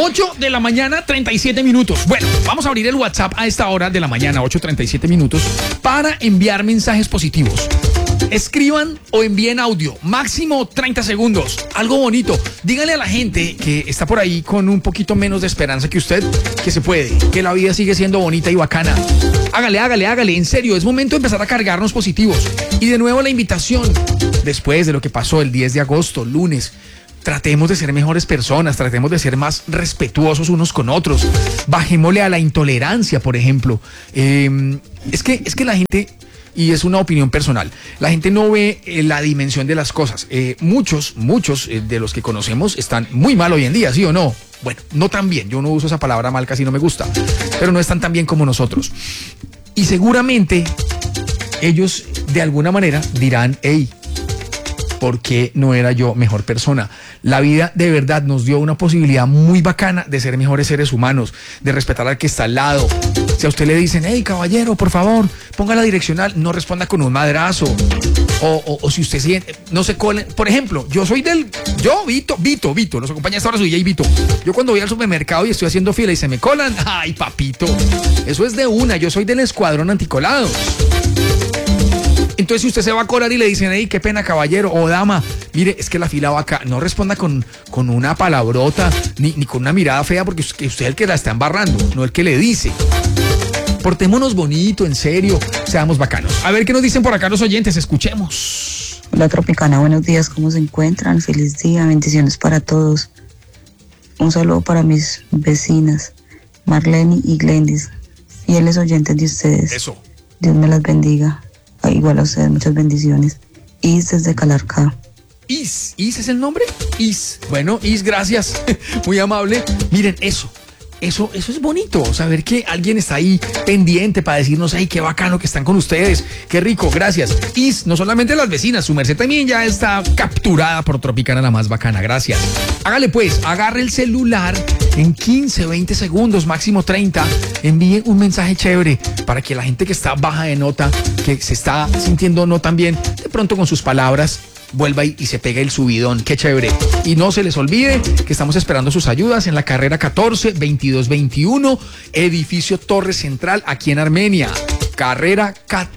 8 de la mañana, 37 minutos. Bueno, vamos a abrir el WhatsApp a esta hora de la mañana, 8:37 minutos, para enviar mensajes positivos. Escriban o envíen audio, máximo 30 segundos, algo bonito. Díganle a la gente que está por ahí con un poquito menos de esperanza que usted, que se puede, que la vida sigue siendo bonita y bacana. Hágale, en serio, es momento de empezar a cargarnos positivos. Y de nuevo la invitación, después de lo que pasó el 10 de agosto, lunes, tratemos de ser mejores personas, tratemos de ser más respetuosos unos con otros, bajémosle a la intolerancia, por ejemplo. Es que la gente... Y es una opinión personal. La gente no ve la dimensión de las cosas. Muchos de los que conocemos están muy mal hoy en día, ¿sí o no? Bueno, no tan bien. Yo no uso esa palabra mal, casi no me gusta. Pero no están tan bien como nosotros. Y seguramente ellos de alguna manera dirán, hey, ¿por qué no era yo mejor persona? La vida de verdad nos dio una posibilidad muy bacana de ser mejores seres humanos, de respetar al que está al lado. Si a usted le dicen, hey, caballero, por favor, ponga la direccional, no responda con un madrazo. O si usted siente, no se colen. Por ejemplo, Vito, nos acompaña esta hora su DJ Vito. Yo cuando voy al supermercado y estoy haciendo fila y se me colan, ay, papito, eso es de una, yo soy del escuadrón anticolados. Entonces, si usted se va a colar y le dicen, hey, qué pena, caballero o dama, mire, es que la fila va acá, no responda con una palabrota ni con una mirada fea, porque usted es el que la está embarrando, no el que le dice. Portémonos bonito, en serio, seamos bacanos. A ver qué nos dicen por acá los oyentes, escuchemos. Hola Tropicana, buenos días, ¿cómo se encuentran? Feliz día, bendiciones para todos. Un saludo para mis vecinas, Marlene y Glendis, fieles oyentes de ustedes. Eso. Dios me las bendiga. Igual a ustedes, muchas bendiciones. Is desde Calarcá. ¿Is es el nombre? Is. Bueno, Is, gracias. Muy amable. Miren, eso es bonito, saber que alguien está ahí pendiente para decirnos, ay, qué bacano que están con ustedes, qué rico, gracias. Is, no solamente las vecinas, su merced también ya está capturada por Tropicana, la más bacana, gracias. Hágale pues, agarre el celular en 15, 20 segundos, máximo 30, envíe un mensaje chévere para que la gente que está baja de nota, que se está sintiendo no tan bien, de pronto con sus palabras, vuelva y se pega el subidón, qué chévere. Y no se les olvide que estamos esperando sus ayudas en la carrera 14-2221, edificio Torre Central, aquí en Armenia. Carrera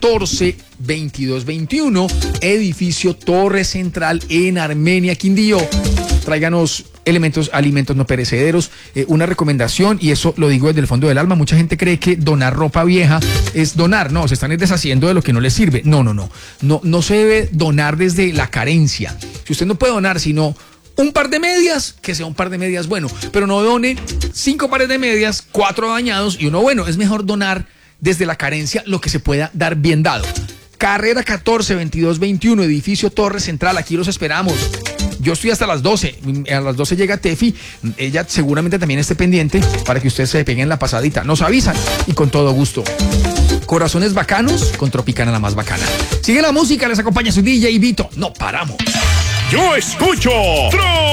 14-2221, edificio Torre Central en Armenia, Quindío. Tráiganos alimentos no perecederos, una recomendación, y eso lo digo desde el fondo del alma. Mucha gente cree que donar ropa vieja es donar, no, se están deshaciendo de lo que no les sirve. No se debe donar desde la carencia. Si usted no puede donar sino un par de medias, que sea un par de medias bueno, pero no done 5 pares de medias, 4 dañados y uno bueno. Es mejor donar desde la carencia lo que se pueda dar bien dado. Carrera 14-2221, edificio Torre Central, aquí los esperamos. Yo estoy hasta las 12, a las 12 llega Tefi, ella seguramente también esté pendiente para que ustedes se peguen la pasadita. Nos avisan y con todo gusto. Corazones bacanos con Tropicana, la más bacana. Sigue la música, les acompaña su DJ Vito. No paramos. Yo escucho